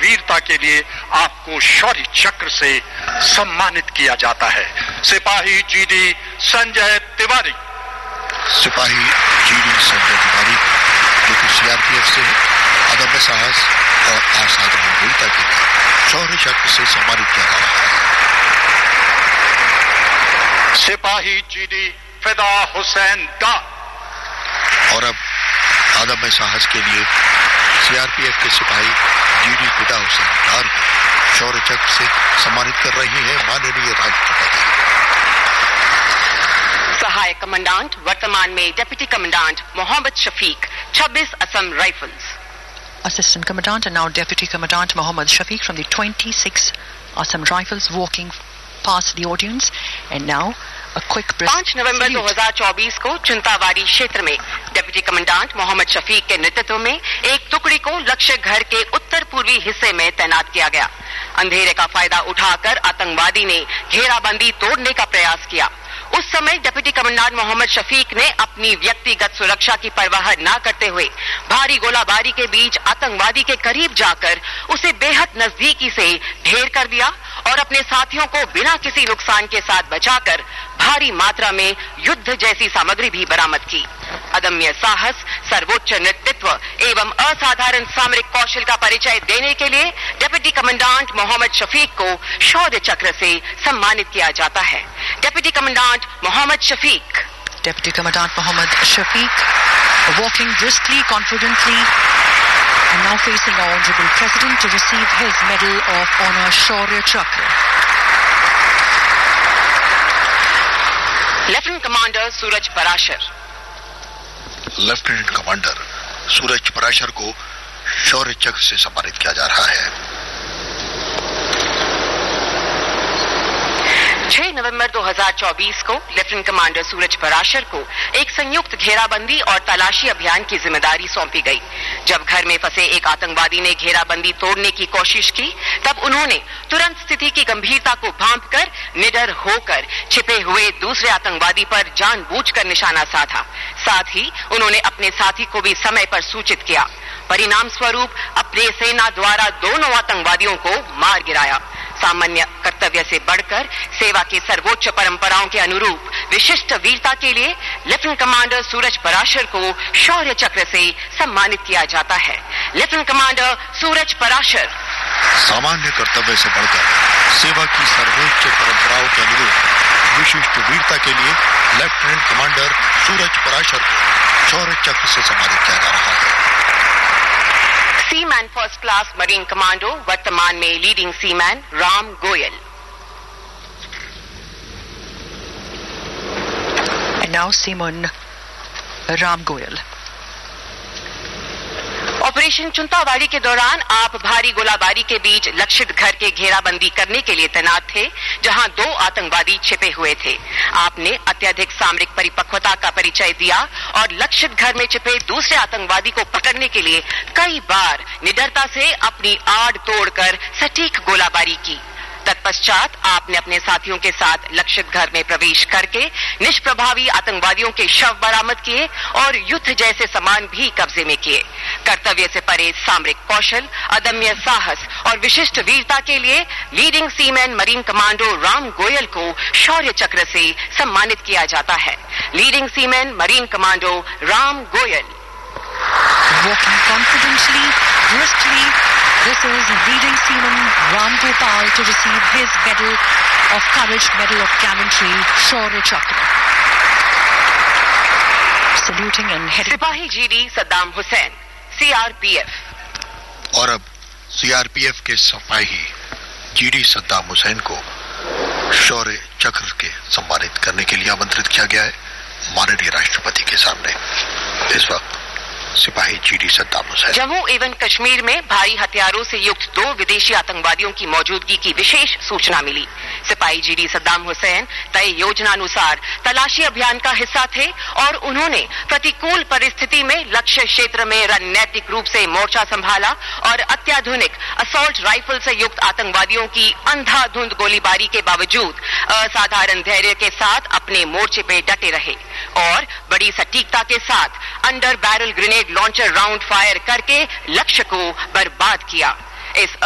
वीरता के लिए आपको शौर्य चक्र से सम्मानित किया जाता है। सिपाही जीडी संजय तिवारी। सिपाही जीडी संजय तिवारी जो कि सीआरपीएफ से अदम्य साहस और असाधारण वीरता के लिए शौर्य चक्र से सम्मानित किया जा रहा है। सिपाही जीडी फिदा हुसैन डार। और अब अदम्य साहस के लिए सीआरपीएफ के सिपाही जीडी फिदा हुसैन डार को शौर्य चक्र से सम्मानित कर रही है माननीय राष्ट्रपति। सहायक कमांडेंट वर्तमान में deputy commandant Mohammad Shafiq, 26 Assam rifles. Assistant Commandant and now Deputy Commandant Mohammad Shafiq from the 26 Assam Rifles walking past the audience. And now a quick brisk 5 नवंबर 2024 को चुंतावाड़ी क्षेत्र में डिप्टी कमांडेंट मोहम्मद शफीक के नेतृत्व में एक टुकड़ी को लक्ष्य घर के उत्तर पूर्वी हिस्से में तैनात किया गया। अंधेरे का फायदा उठाकर आतंकवादी ने घेराबंदी तोड़ने का प्रयास किया। उस समय डिप्टी कमांडेंट मोहम्मद शफीक ने अपनी व्यक्तिगत सुरक्षा की परवाह न करते हुए भारी गोलाबारी के बीच आतंकवादी के करीब जाकर उसे बेहद नजदीकी से ढेर कर दिया और अपने साथियों को बिना किसी नुकसान के साथ बचाकर भारी मात्रा में युद्ध जैसी सामग्री भी बरामद की। अदम्य साहस, सर्वोच्च नेतृत्व एवं असाधारण सामरिक कौशल का परिचय देने के लिए डिप्टी कमांडेंट मोहम्मद शफीक को शौर्य चक्र से सम्मानित किया जाता है। Deputy commandant Mohammad Shafiq. Deputy Commandant Mohammad Shafiq walking briskly, confidently, and now facing our Honorable President to receive his Medal of Honor Shaurya Chakra. Lieutenant commander Suraj Parashar. Lieutenant commander सूरज पराशर को शौर्य चक्र से सम्मानित किया जा रहा है। 6 नवंबर 2024 को लेफ्टिनेंट कमांडर सूरज पराशर को एक संयुक्त घेराबंदी और तलाशी अभियान की जिम्मेदारी सौंपी गई। जब घर में फंसे एक आतंकवादी ने घेराबंदी तोड़ने की कोशिश की, तब उन्होंने तुरंत स्थिति की गंभीरता को भांपकर निडर होकर छिपे हुए दूसरे आतंकवादी पर जानबूझकर निशाना साधा। साथ ही उन्होंने अपने साथी को भी समय पर सूचित किया। परिणाम स्वरूप अपने सेना द्वारा दोनों आतंकवादियों को मार गिराया। सामान्य कर्तव्य से बढ़कर सेवा की सर्वोच्च परंपराओं के अनुरूप विशिष्ट वीरता के लिए लेफ्टिनेंट कमांडर सूरज पराशर को शौर्य चक्र से सम्मानित किया जाता है। लेफ्टिनेंट कमांडर सूरज पराशर। सामान्य कर्तव्य से बढ़कर सेवा की सर्वोच्च परंपराओं के अनुरूप विशिष्ट वीरता के लिए लेफ्टिनेंट कमांडर सूरज पराशर को शौर्य चक्र से सम्मानित किया जा रहा है। Seaman first class marine commando वर्तमान में leading seaman Ram Goyal. And now Seaman Ram Goyal. Operation चुंतावाड़ी के दौरान आप भारी गोलाबारी के बीच लक्षित घर के घेराबंदी करने के लिए तैनात थे, जहां 2 आतंकवादी छिपे हुए थे। आपने अत्यधिक सामरिक परिपक्वता का परिचय दिया और लक्षित घर में छिपे दूसरे आतंकवादी को पकड़ने के लिए कई बार निडरता से अपनी आड़ तोड़कर सटीक गोलाबारी की। तत्पश्चात आपने अपने साथियों के साथ लक्षित घर में प्रवेश करके निष्प्रभावी आतंकवादियों के शव बरामद किए और युद्ध जैसे सामान भी कब्जे में किए। कर्तव्य से परे सामरिक कौशल, अदम्य साहस और विशिष्ट वीरता के लिए leading seaman marine commando Ram Goyal को शौर्य चक्र से सम्मानित किया जाता है। Leading seaman marine commando Ram Goyal. Walking confidently, briskly, this is leading seaman Ram Gopal to receive his Medal of Courage, Medal of Gallantry, Shaurya Chakra. Saluting and heading. सिपाही GD Saddam Hussain, CRPF. और अब सीआरपीएफ के सिपाही जीडी सद्दाम हुसैन को शौर्य चक्र के सम्मानित करने के लिए आमंत्रित किया गया है माननीय राष्ट्रपति के सामने। इस वक्त सिपाही जीडी सद्दाम हुसैन। जम्मू एवं कश्मीर में भारी हथियारों से युक्त 2 विदेशी आतंकवादियों की मौजूदगी की विशेष सूचना मिली। सिपाही जीडी सद्दाम हुसैन तय योजना अनुसार तलाशी अभियान का हिस्सा थे और उन्होंने प्रतिकूल परिस्थिति में लक्ष्य क्षेत्र में रणनीतिक रूप से मोर्चा संभाला और अत्याधुनिक असॉल्ट राइफल से युक्त आतंकवादियों की अंधाधुंध गोलीबारी के बावजूद असाधारण धैर्य के साथ अपने मोर्चे पे डटे रहे और बड़ी सटीकता के साथ under barrel grenade launcher round fire करके लक्ष्य को बर्बाद किया। इस